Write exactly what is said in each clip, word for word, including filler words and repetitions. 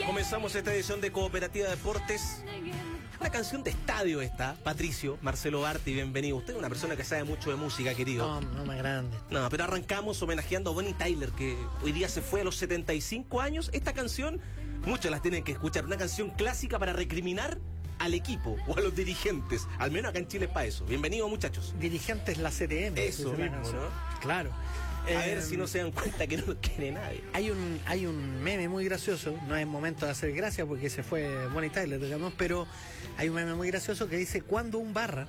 Comenzamos esta edición de Cooperativa Deportes. Una canción de estadio esta, Patricio, Marcelo Barti, bienvenido. Usted es una persona que sabe mucho de música, querido. No, no más grande. No, pero arrancamos homenajeando a Bonnie Tyler, que hoy día se fue a los setenta y cinco años. Esta canción, muchos las tienen que escuchar. Una canción clásica para recriminar al equipo o a los dirigentes. Al menos acá en Chile es para eso. Bienvenido, muchachos. Dirigentes la C T M. Eso mismo, ¿no? Claro. A eh, ver si no se dan cuenta que no lo quiere nadie. Hay un, hay un meme muy gracioso, no es momento de hacer gracia porque se fue Bonnie Tyler, digamos, pero hay un meme muy gracioso que dice cuando un barra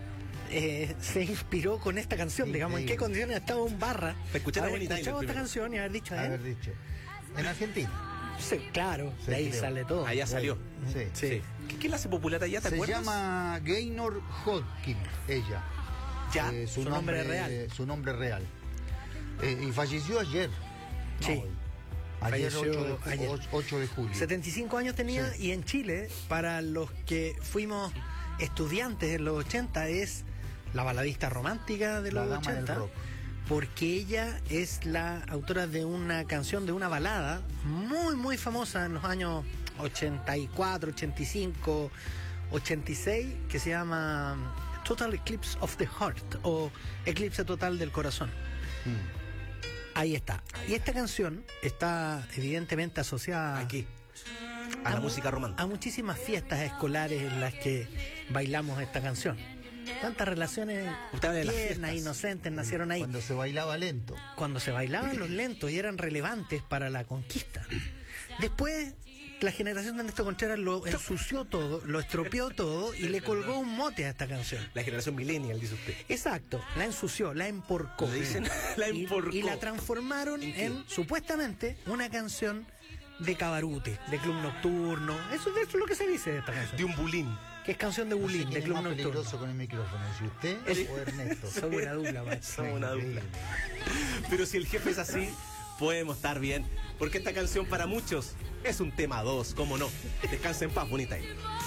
eh, se inspiró con esta canción, digamos, en qué condiciones estaba un barra. Escuchar a Bonnie Tyler esta primero. canción y haber dicho, ¿eh? Haber dicho. En Argentina. Sí, claro, Sí, de ahí creo. sale todo. Allá salió. Sí. Sí. Sí. ¿Qué, qué la hace popular allá? ¿Te Se acuerdas? llama Gaynor Hodgkin, ella. Ya, Eh, su nombre real. Su nombre real. Eh, y falleció ayer. Sí. No, ayer, Falleció ocho de, ayer. ocho de julio. setenta y cinco años tenía Sí. y en Chile, para los que fuimos estudiantes en los ochenta, es la baladista romántica de La los dama del ochenta, rock. porque ella es la autora de una canción, de una balada muy muy famosa en los años ochenta y cuatro, ochenta y cinco, ochenta y seis, que se llama Total Eclipse of the Heart o Eclipse Total del Corazón. Mm. Ahí está. Y esta canción está evidentemente asociada Aquí. A la mu- música romántica. a muchísimas fiestas escolares en las que bailamos esta canción. Tantas relaciones Usted habla de las tiernas, fiestas. inocentes nacieron ahí. Cuando se bailaba lento. Cuando se bailaban los lentos y eran relevantes para la conquista. Después, la generación de Néstor Contreras lo ensució todo, lo estropeó todo y le colgó un mote a esta canción. La generación millennial, dice usted. Exacto, la ensució, la emporcó. Le dicen, la Y- emporcó. Y, la transformaron ¿En qué? en, supuestamente, una canción de cabarute, de club nocturno. Eso, eso es lo que se dice de esta canción. De un bulín. Que es canción de No sé bullying, quién de es club más nocturno. peligroso con el micrófono, si usted El- o Ernesto. Somos una dupla, maestro. Somos una dupla. Increíble. Pero si el jefe es así, podemos estar bien. Porque esta canción para muchos es un tema dos, ¿cómo no? Descansa en paz, bonita.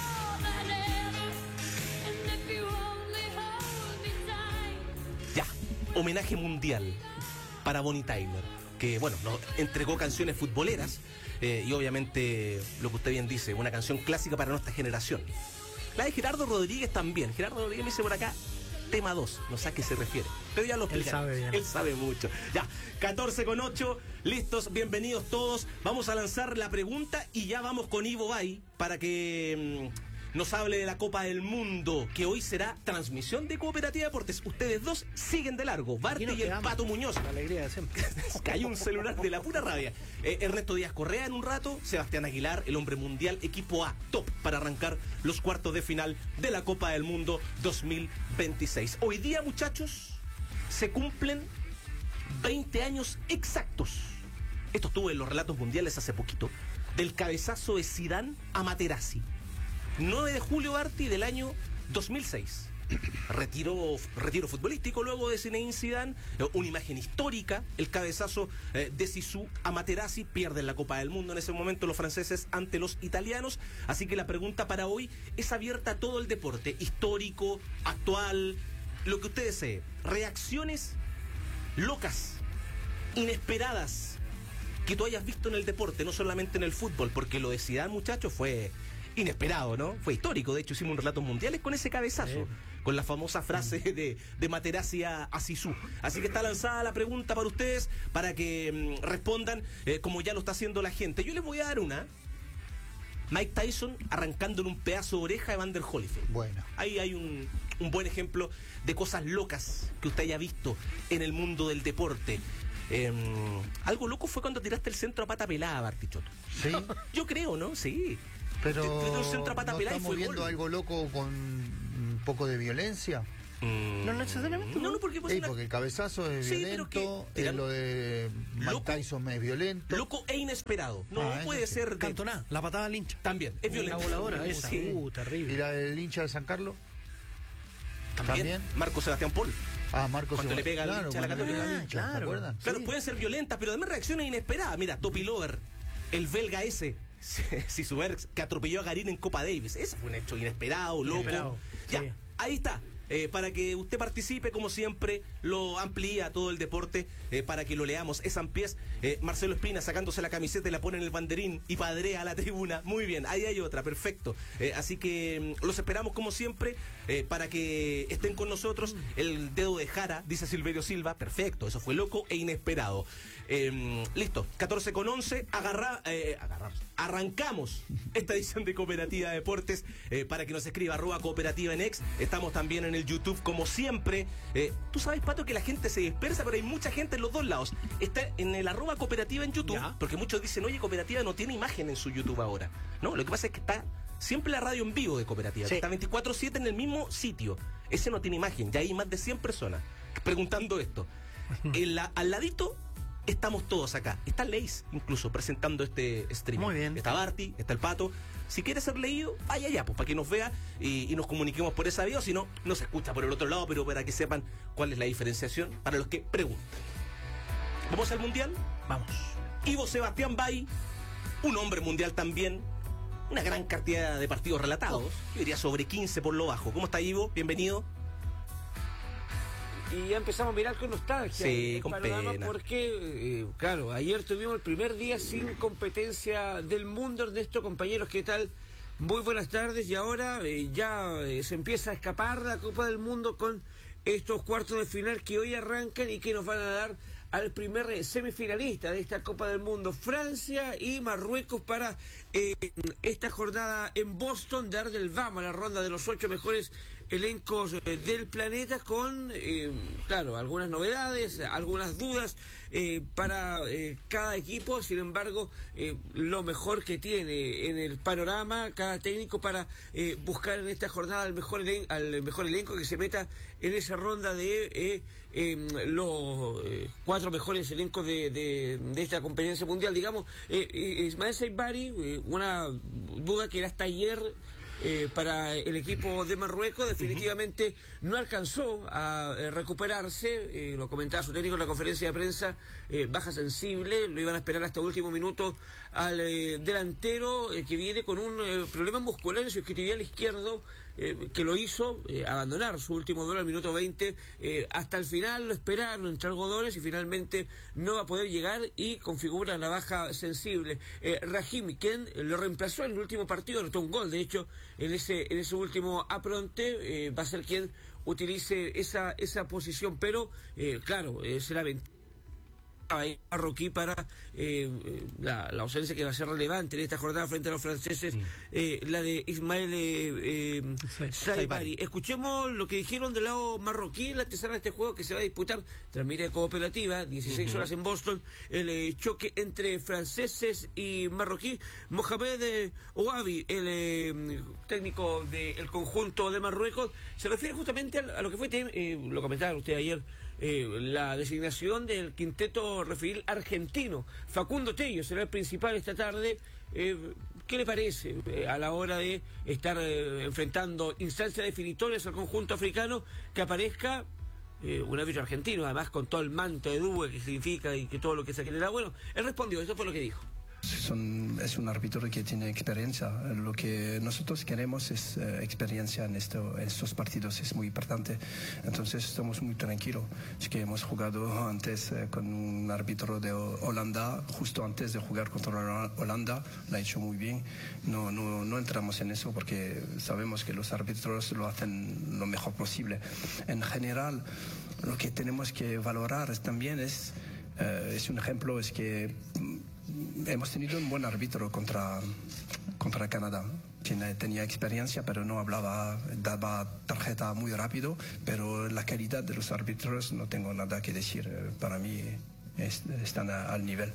Ya, homenaje mundial para Bonnie Tyler, que bueno, nos entregó canciones futboleras eh, y obviamente lo que usted bien dice, una canción clásica para nuestra generación. La de Gerardo Rodríguez también. Gerardo Rodríguez me dice por acá, tema dos, no sé a qué se refiere, pero ya lo Él explicará. sabe bien. Él sabe mucho. Ya, catorce con ocho, listos, bienvenidos todos. Vamos a lanzar la pregunta y ya vamos con Ivo Bay para que mm, nos hable de la Copa del Mundo, que hoy será transmisión de Cooperativa Deportes. Ustedes dos siguen de largo, Barty Aquí nos y el quedamos. Pato Muñoz. La alegría de siempre. Cayó un celular de la pura rabia. Eh, Ernesto Díaz Correa en un rato, Sebastián Aguilar, el hombre mundial, equipo A, top para arrancar los cuartos de final de la Copa del Mundo dos mil veintiséis. Hoy día, muchachos, se cumplen veinte años exactos. Esto estuvo en los relatos mundiales hace poquito, del cabezazo de Zidane a Materazzi. nueve de julio, Barty, del año dos mil seis. Retiro, retiro futbolístico luego de Zinedine Zidane, eh, una imagen histórica, el cabezazo eh, de Zizou a Materazzi, pierden la Copa del Mundo en ese momento los franceses ante los italianos, así que la pregunta para hoy es abierta a todo el deporte, histórico, actual, lo que usted desee, reacciones locas, inesperadas, que tú hayas visto en el deporte, no solamente en el fútbol, porque lo de Zidane, muchachos, fue inesperado, ¿no? Fue histórico, de hecho hicimos un relatos mundiales con ese cabezazo, Sí. con la famosa frase de, de Materazzi a, a Zizou. Así que está lanzada la pregunta para ustedes, para que mm, respondan eh, como ya lo está haciendo la gente. Yo les voy a dar una. Mike Tyson arrancando en un pedazo de oreja de Evander Holyfield. Bueno. Ahí hay un, un buen ejemplo de cosas locas que usted haya visto en el mundo del deporte. Eh, algo loco fue cuando tiraste el centro a pata pelada, Bartichotto. Sí. Yo creo, ¿no? Sí. Pero Te- te dio un centro a pata ¿no pelada y estamos fue viendo gol. algo loco con un poco de violencia? Mm, No necesariamente. No, no, porque pues, Sí, una- porque el cabezazo es Sí, pero violento, que- eh, lo de Mike Loco. Tyson es violento. loco e inesperado. No Ah, eso puede sí. ser de- Cantoná, la patada al hincha. También, es violento. Una voladora esa. Sí. Uh, ¿Y terrible. la del hincha de San Carlos? También. también. Marco Sebastián Paul. Ah, Marcos Cuando le pega al claro, hincha a la cuando le pega al Católica. hincha, ¿se Claro. acuerdan? Claro, Sí. pueden ser violentas, pero además reacciones inesperadas. Mira, Topi Lover, el belga ese, Sisuberg, que atropelló a Garín en Copa Davis. Ese fue un hecho inesperado, loco. Inesperado, Ya, sí. ahí está. eh, para que usted participe, como siempre, lo amplía todo el deporte, eh, para que lo leamos. Es Sampiés, eh, Marcelo Espina sacándose la camiseta y la pone en el banderín y padrea a la tribuna. Muy bien, ahí hay otra, perfecto. Eh, así que mm, los esperamos, como siempre, eh, para que estén con nosotros. El dedo de Jara, dice Silverio Silva, perfecto, eso fue loco e inesperado. Eh, listo, catorce con once, agarra, eh, agarrar, arrancamos esta edición de Cooperativa Deportes, eh, para que nos escriba arroba cooperativa en ex. Estamos también en el YouTube, como siempre. Eh, tú sabes, Pato, que la gente se dispersa, pero hay mucha gente en los dos lados. Está en el arroba cooperativa en YouTube, ¿ya? Porque muchos dicen, oye, Cooperativa no tiene imagen en su YouTube ahora. No, lo que pasa es que está siempre la radio en vivo de Cooperativa, sí. Está veinticuatro siete en el mismo sitio. Ese no tiene imagen, ya hay más de cien personas preguntando esto. En la, al ladito estamos todos acá. Está Leis incluso presentando este stream. Muy bien. Está Barty, está el Pato. Si quiere ser leído, vaya allá, pues para que nos vea y, y nos comuniquemos por esa vía. O si no, nos escucha por el otro lado, pero para que sepan cuál es la diferenciación para los que preguntan. ¿Vamos al Mundial? Vamos. Ivo Sebastián Bay, un hombre mundial también. Una gran cantidad de partidos relatados. Yo diría sobre quince por lo bajo. ¿Cómo está, Ivo? Bienvenido. Y ya empezamos a mirar con nostalgia sí, el con panorama pena. Porque, eh, claro, ayer tuvimos el primer día sin competencia del mundo. Ernesto, compañeros, ¿qué tal? Muy buenas tardes. Y ahora eh, ya eh, se empieza a escapar la Copa del Mundo con estos cuartos de final que hoy arrancan y que nos van a dar al primer semifinalista de esta Copa del Mundo, Francia y Marruecos, para eh, esta jornada en Boston, dar del vamos a la ronda de los ocho mejores elencos eh, del planeta, con, eh, claro, algunas novedades, algunas dudas eh, para eh, cada equipo. Sin embargo, eh, lo mejor que tiene en el panorama cada técnico para eh, buscar en esta jornada al mejor, elen al mejor elenco que se meta en esa ronda de eh, eh, los eh, cuatro mejores elencos de, de, de esta competencia mundial, digamos. eh, eh, Ismael Saibari, eh, una duda que era hasta ayer Eh, para el equipo de Marruecos, definitivamente no alcanzó a eh, recuperarse, eh, lo comentaba su técnico en la conferencia de prensa, eh, baja sensible, lo iban a esperar hasta último minuto al eh, delantero, eh, que viene con un eh, problema muscular en su isquiotibial izquierdo, eh, que lo hizo eh, abandonar su último duelo al minuto veinte, eh, hasta el final lo esperaron entre algodones y finalmente no va a poder llegar y configura la baja sensible. eh, Rahimi, quien lo reemplazó en el último partido, anotó un gol, de hecho, en ese en ese último apronte, eh, va a ser quien utilice esa esa posición, pero eh, claro, eh, será ventaja marroquí para eh, la, la ausencia que va a ser relevante en esta jornada frente a los franceses, mm. eh, la de Ismael eh, eh, Saibari. Escuchemos lo que dijeron del lado marroquí en la antesala de este juego que se va a disputar, transmite Cooperativa, dieciséis uh-huh. horas en Boston, el eh, choque entre franceses y marroquí. Mohamed eh, Ouabi, el eh, técnico del conjunto de Marruecos, se refiere justamente a, a lo que fue, eh, lo comentaba usted ayer, Eh, la designación del quinteto referil argentino. Facundo Tello será el principal esta tarde. Eh, ¿Qué le parece eh, a la hora de estar eh, enfrentando instancias definitorias al conjunto africano que aparezca eh, un árbitro argentino, además con todo el manto de Dube que significa y que todo lo que se genera? Bueno, él respondió, eso fue lo que dijo. Son, es un árbitro que tiene experiencia. Lo que nosotros queremos es uh, experiencia en, esto, en estos partidos, es muy importante. Entonces estamos muy tranquilos. Es que hemos jugado antes uh, con un árbitro de Holanda, justo antes de jugar contra Holanda, lo ha hecho muy bien. No, no, no entramos en eso porque sabemos que los árbitros lo hacen lo mejor posible. En general, lo que tenemos que valorar también es, uh, es un ejemplo, es que hemos tenido un buen árbitro contra, contra Canadá. Tiene, tenía experiencia, pero no hablaba, daba tarjeta muy rápido, pero la calidad de los árbitros no tengo nada que decir. Para mí es, están a, al nivel.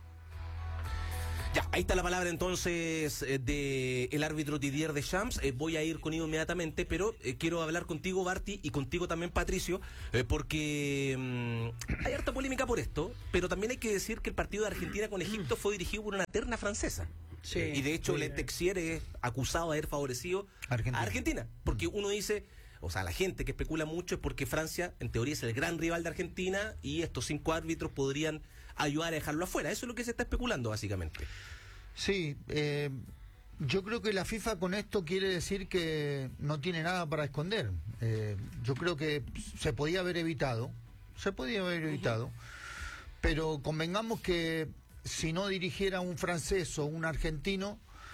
Ya, ahí está la palabra entonces eh, de el árbitro Didier Deschamps. Eh, voy a ir con ello inmediatamente, pero eh, quiero hablar contigo, Barty, y contigo también, Patricio, eh, porque mmm, hay harta polémica por esto, pero también hay que decir que el partido de Argentina con Egipto fue dirigido por una terna francesa. Sí, eh, y de hecho, sí, el Texier es acusado de haber favorecido Argentina. a Argentina, porque uno dice, o sea, la gente que especula mucho es porque Francia, en teoría, es el gran rival de Argentina y estos cinco árbitros podrían ayudar a dejarlo afuera. Eso es lo que se está especulando, básicamente. Sí, eh, Yo creo que la FIFA con esto quiere decir que no tiene nada para esconder. Eh, yo creo que se podía haber evitado, se podía haber evitado, uh-huh. pero convengamos que si no dirigiera un francés o un argentino,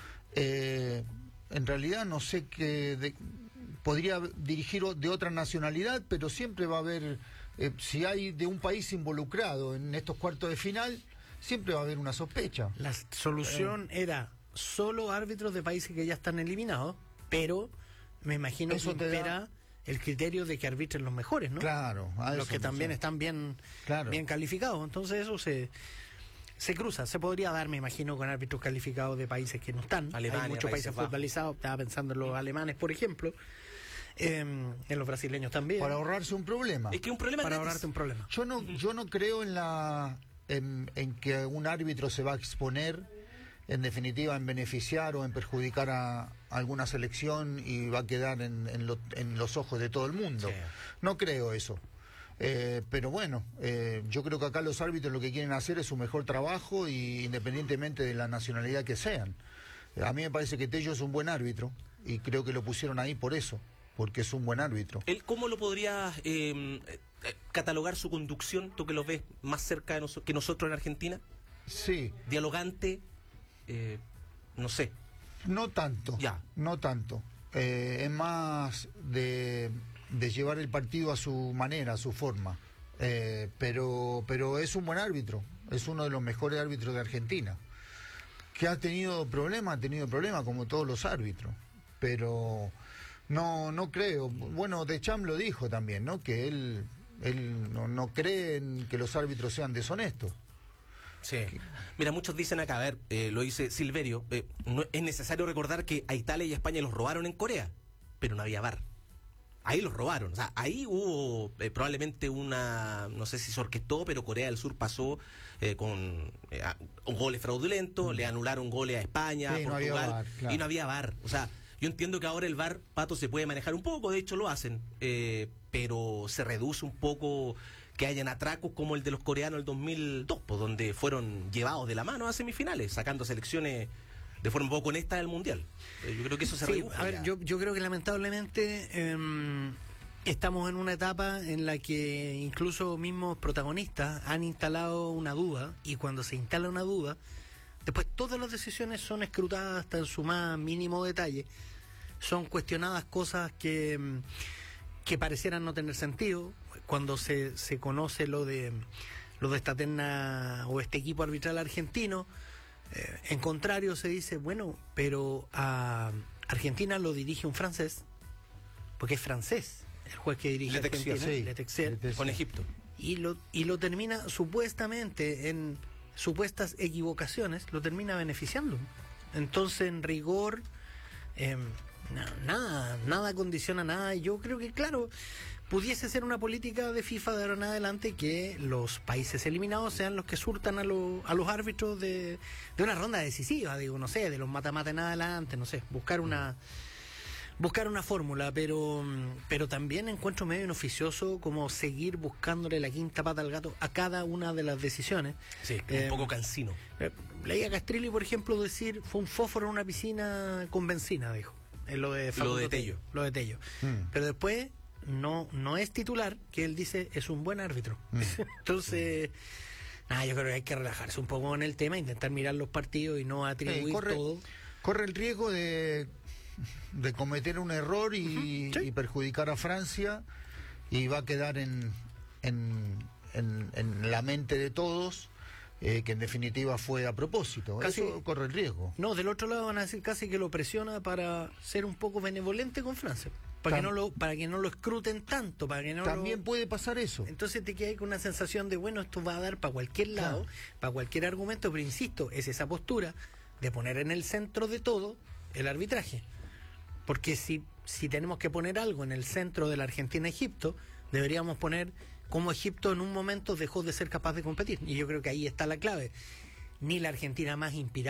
eh, en realidad no sé qué... De, podría dirigir de otra nacionalidad, pero siempre va a haber, eh, si hay de un país involucrado en estos cuartos de final, siempre va a haber una sospecha. La solución eh. era solo árbitros de países que ya están eliminados, pero me imagino eso que impera da... el criterio de que arbitren los mejores, ¿no? Claro. Los que también sea. están bien, claro. bien calificados. Entonces eso se... Se cruza, se podría dar, me imagino, con árbitros calificados de países que no están. Alemania, hay muchos países, países futbolizados, estaba pensando en los alemanes, por ejemplo, eh, en los brasileños también. Para ahorrarse un problema. Es que un problema Para gratis. ahorrarte un problema. Yo no, yo no creo en la en, en que un árbitro se va a exponer, en definitiva, en beneficiar o en perjudicar a alguna selección y va a quedar en, en, lo, en los ojos de todo el mundo. Sí. No creo eso. Eh, pero bueno, eh, yo creo que acá los árbitros lo que quieren hacer es su mejor trabajo, y independientemente de la nacionalidad que sean. A mí me parece que Tello es un buen árbitro y creo que lo pusieron ahí por eso, porque es un buen árbitro. ¿Él cómo lo podría eh, catalogar su conducción, tú que lo ves más cerca de nos- que nosotros en Argentina? Sí. Dialogante, eh, no sé. No tanto, Ya. no tanto. Eh, es más de... de llevar el partido a su manera, a su forma, eh, pero pero es un buen árbitro, es uno de los mejores árbitros de Argentina. Que ha tenido problemas, ha tenido problemas como todos los árbitros, pero no no creo. Bueno, Deschamps lo dijo también, ¿no? Que él él no, no cree en que los árbitros sean deshonestos. Sí. Mira, muchos dicen acá, a ver, eh, lo dice Silverio, eh, no, es necesario recordar que a Italia y a España los robaron en Corea, pero no había V A R. Ahí los robaron, o sea, ahí hubo eh, probablemente una, no sé si se orquestó, pero Corea del Sur pasó eh, con eh, a- goles fraudulentos, mm. le anularon goles a España, Sí, no Portugal, había V A R, claro. y no había V A R. O sea, yo entiendo que ahora el V A R, Pato, se puede manejar un poco, de hecho lo hacen, eh, pero se reduce un poco que hayan atracos como el de los coreanos del dos mil dos, pues, donde fueron llevados de la mano a semifinales, sacando selecciones de forma un poco honesta del Mundial. Eh, yo creo que eso se Sí, reduce. a ver, ya. yo, yo creo que lamentablemente eh, estamos en una etapa en la que incluso mismos protagonistas han instalado una duda, y cuando se instala una duda, después todas las decisiones son escrutadas hasta en su más mínimo detalle, son cuestionadas cosas que, que parecieran no tener sentido. Cuando se, se conoce lo de lo de esta terna o este equipo arbitral argentino, Eh, en contrario se dice, bueno, pero a Argentina lo dirige un francés, porque es francés el juez que dirige Le Texier, Argentina, sí. Le Texier, Le Texier. Con Egipto. y lo y lo termina supuestamente en supuestas equivocaciones, lo termina beneficiando. Entonces, en rigor, eh, na- nada, nada condiciona nada. Y yo creo que, claro, pudiese ser una política de FIFA de ahora en adelante que los países eliminados sean los que surtan a, lo- a los árbitros de, de una ronda decisiva, digo, no sé, de los mata-mata en adelante, no sé, buscar una buscar una fórmula, pero pero también encuentro medio inoficioso como seguir buscándole la quinta pata al gato a cada una de las decisiones. Sí, Eh, un poco cansino. eh, Leí a Castrilli, por ejemplo, decir fue un fósforo en una piscina con benzina, dijo. En lo de Facundo Lo de Tello. Lo de Tello. Mm. Pero después no no es titular, que él dice es un buen árbitro. Mm. Entonces, nada, yo creo que hay que relajarse un poco en el tema, intentar mirar los partidos y no atribuir Eh, corre, todo. corre el riesgo de, de cometer un error y, Ujú, sí. y perjudicar a Francia, y va a quedar en, en, en, en la mente de todos eh, que en definitiva fue a propósito. Casi- Eso corre el riesgo. No, del otro lado van a decir casi que lo presiona para ser un poco benevolente con Francia, para que Tam- no lo para que no lo escruten tanto, para que no También lo... puede pasar eso. Entonces te quedas con una sensación de, bueno, esto va a dar para cualquier lado, Claro. para cualquier argumento, pero insisto, es esa postura de poner en el centro de todo el arbitraje. Porque si, si tenemos que poner algo en el centro de la Argentina-Egipto, deberíamos poner cómo Egipto en un momento dejó de ser capaz de competir. Y yo creo que ahí está la clave. Ni la Argentina más inspirada